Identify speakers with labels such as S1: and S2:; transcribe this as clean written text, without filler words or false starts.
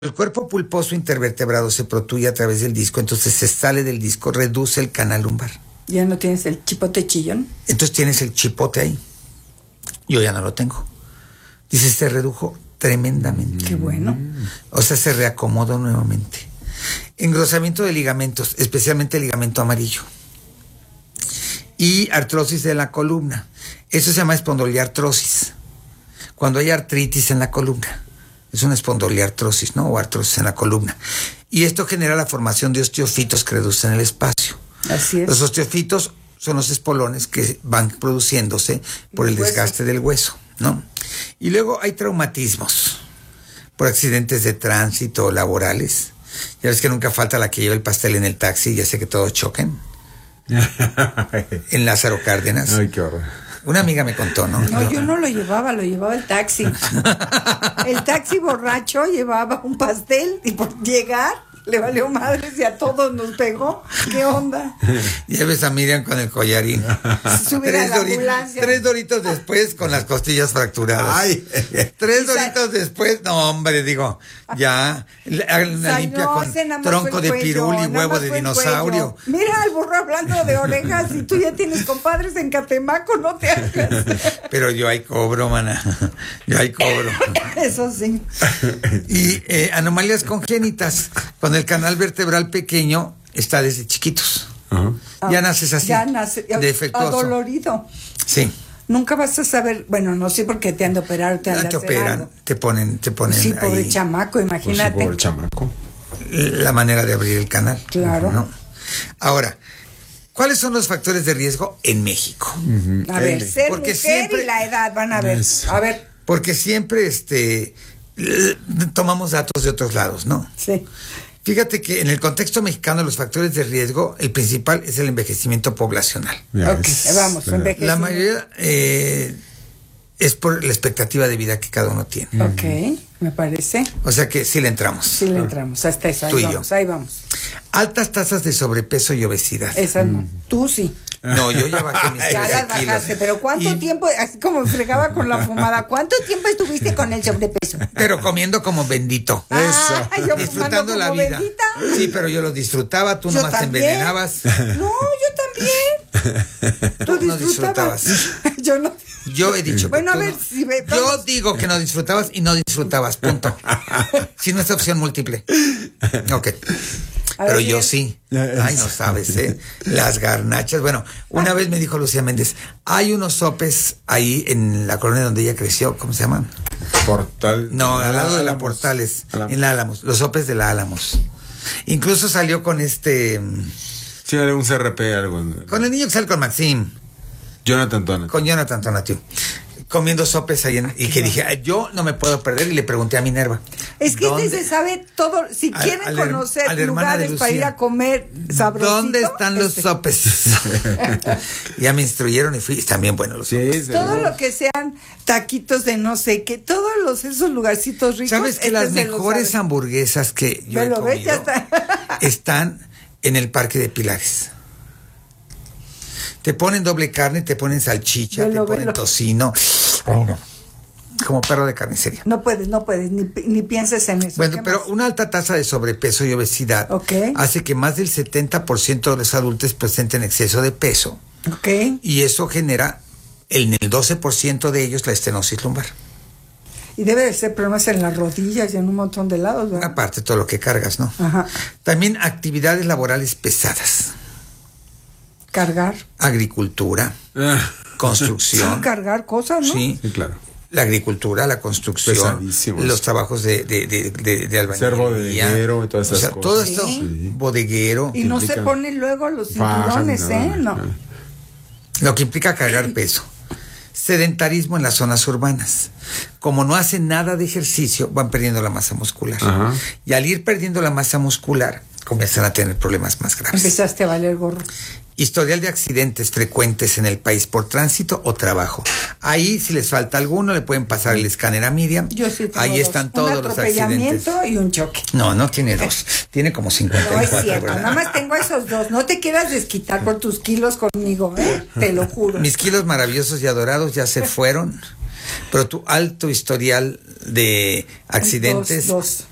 S1: el cuerpo pulposo intervertebrado se protruye a través del disco, entonces se sale del disco, reduce el canal lumbar.
S2: ¿Ya no tienes el chipote chillón?
S1: Entonces tienes el chipote ahí. Yo ya no lo tengo. Dice, se redujo tremendamente.
S2: Qué bueno.
S1: O sea, se reacomodó nuevamente. Engrosamiento de ligamentos, especialmente el ligamento amarillo. Y artrosis de la columna. Eso se llama espondiliartrosis. Cuando hay artritis en la columna. Es una espondiliartrosis, ¿no? O artrosis en la columna. Y esto genera la formación de osteofitos que reducen el espacio.
S2: Así es.
S1: Los osteofitos son los espolones que van produciéndose por el desgaste del hueso, ¿no? Y luego hay traumatismos por accidentes de tránsito, laborales. Ya ves que nunca falta la que lleva el pastel en el taxi y hace que todos choquen. En Lázaro Cárdenas.
S3: Ay, qué horror.
S1: Una amiga me contó, ¿no?
S2: No, yo no lo llevaba el taxi. El taxi borracho llevaba un pastel y por llegar le valió madres y a todos nos pegó. ¿Qué onda?
S1: Ya ves a Miriam con el collarín.
S2: Subir a la ambulancia.
S1: 3 doritos después con las costillas fracturadas.
S3: Ay.
S1: 3 doritos después, no hombre, digo, ya, una limpia
S2: no,
S1: con
S2: nada más
S1: tronco
S2: fue
S1: de
S2: el cuello,
S1: pirul y
S2: nada
S1: huevo
S2: más
S1: de
S2: fue el
S1: dinosaurio.
S2: cuello. Mira al burro hablando de orejas y tú ya tienes compadres en Catemaco, no te hagas.
S1: Pero yo ahí cobro, mana. Yo ahí cobro.
S2: Eso sí.
S1: Y anomalías congénitas. Cuando el canal vertebral pequeño está desde chiquitos.
S3: Ajá.
S1: Ya naces así.
S2: Ya nace
S1: defectuoso.
S2: adolorido.
S1: Sí.
S2: Nunca vas a saber, bueno, no sé por qué te han de operar, te han de
S1: Te
S2: hacer
S1: operan,
S2: algo.
S1: te ponen
S2: Sí, pobre
S1: ahí
S2: chamaco,
S3: Pues sí,
S2: imagínate.
S3: pobre chamaco.
S1: la manera de abrir el canal.
S2: Claro.
S1: ¿No? Ahora, ¿cuáles son los factores de riesgo en México?
S2: A ver, ser
S1: Porque
S2: mujer
S1: siempre-
S2: y la edad, van a ver.
S3: Eso.
S2: A ver,
S1: Porque siempre tomamos datos de otros lados, ¿no?
S2: sí.
S1: Fíjate que en el contexto mexicano los factores de riesgo, el principal es el envejecimiento poblacional.
S3: Ya
S2: Ok,
S3: ves.
S2: vamos, envejecimiento.
S1: La mayoría es por la expectativa de vida que cada uno tiene.
S2: Ok, me parece.
S1: O sea que sí le entramos.
S2: Sí le entramos, hasta eso,
S1: Tú y
S2: ahí
S1: yo.
S2: vamos, ahí vamos.
S1: Altas tasas de sobrepeso y obesidad.
S2: Esa no. Tú sí.
S1: No, yo ya bajé mis
S2: Ya
S1: 13
S2: las
S1: kilos.
S2: bajaste, pero ¿cuánto
S1: Y-
S2: tiempo, así como fregaba con la fumada, cuánto tiempo estuviste con el sobrepeso?
S1: Pero comiendo como bendito.
S2: Ah, yo
S1: Disfrutando
S2: fumando
S1: la
S2: como
S1: vida.
S2: bendita.
S1: Sí, pero yo lo disfrutaba, tú
S2: Yo
S1: nomás te
S2: también.
S1: envenenabas.
S2: No, yo también. Tú
S1: No
S2: disfrutabas. Yo no.
S1: Yo he dicho que
S2: Bueno, a
S1: tú
S2: ver,
S1: no-
S2: si ve-
S1: yo
S2: vamos.
S1: digo que no disfrutabas y no disfrutabas, punto. Si no es opción múltiple. Ok.
S2: A
S1: Pero
S2: ver,
S1: yo
S2: bien.
S1: sí. Ay, no sabes, ¿eh? Las garnachas. Bueno, una vez me dijo Lucía Méndez, hay unos sopes ahí en la colonia donde ella creció, ¿cómo se llaman?
S3: Portal.
S1: No, al lado de la
S3: Álamos.
S1: Portales,
S3: Álamos.
S1: en la Álamos, los sopes de la Álamos. Incluso salió con
S3: Sí, era un CRP, algo.
S1: con el niño que sale con Maxim,
S3: Jonathan Tonet.
S1: con Jonathan Tonatiu, comiendo sopes ahí y que dije, "Ay, yo no me puedo perder", y le pregunté a Minerva.
S2: Es que
S1: ¿dónde-
S2: se sabe todo. Si
S1: Al-
S2: quieren
S1: al her-
S2: conocer
S1: a la hermana de
S2: lugares para ir
S1: Lucía.
S2: a comer sabrosito.
S1: ¿Dónde están los
S2: este,
S1: sopes? Ya me instruyeron y fui, están bien buenos los sopes.
S3: Sí,
S2: Todo lo que sean taquitos de no sé qué, todos esos lugarcitos ricos.
S1: ¿Sabes que las
S2: se lo
S1: mejores
S2: sabe.
S1: hamburguesas que yo he
S2: Pero ves, ya
S1: comido
S2: está.
S1: están en el Parque de Pilares? Te ponen doble carne, te ponen salchicha,
S2: Velo,
S1: te ponen
S2: velo.
S1: tocino. Ay, no. Como perro de carnicería.
S2: No puedes, ni pienses en eso.
S1: Bueno,
S2: ¿Qué
S1: pero
S2: más?
S1: una alta tasa de sobrepeso y obesidad
S2: Ok.
S1: hace que más del 70% de los adultos presenten exceso de peso,
S2: Ok.
S1: y eso genera en el 12% de ellos la estenosis lumbar.
S2: Y debe de ser problemas en las rodillas y en un montón de lados, ¿verdad?
S1: Aparte de todo lo que cargas, ¿no?
S2: Ajá.
S1: También actividades laborales pesadas,
S2: Cargar.
S1: agricultura, construcción.
S2: Sí, cargar cosas, ¿no?
S1: Sí,
S3: Sí, claro.
S1: la agricultura, la construcción,
S3: Pesadísimos.
S1: los trabajos de albañilería.
S3: Ser bodeguero y todas esas cosas.
S1: Todo esto,
S2: Sí.
S1: bodeguero,
S2: Y no se
S3: implica
S2: ponen luego los
S3: fajas,
S2: cinturones, ¿eh? No.
S1: lo que implica cargar peso. Sedentarismo en las zonas urbanas. Como no hacen nada de ejercicio, van perdiendo la masa muscular.
S3: Ajá.
S1: Y al ir perdiendo la masa muscular, comienzan a tener problemas más graves.
S2: Empezaste a valer gorro.
S1: Historial de accidentes frecuentes en el país por tránsito o trabajo. Ahí, si les falta alguno, le pueden pasar el escáner a Miriam.
S2: Yo sí tengo
S1: Ahí
S2: dos.
S1: están todos
S2: Un
S1: los accidentes.
S2: atropellamiento y un choque.
S1: No, no tiene dos. Tiene como
S2: No
S1: 54,
S2: es cierto,
S1: ¿verdad?
S2: nada más tengo esos dos. No te quieras desquitar por tus kilos conmigo, ¿eh? Te lo juro.
S1: Mis kilos maravillosos y adorados ya se fueron, pero tu alto historial de accidentes
S2: Dos.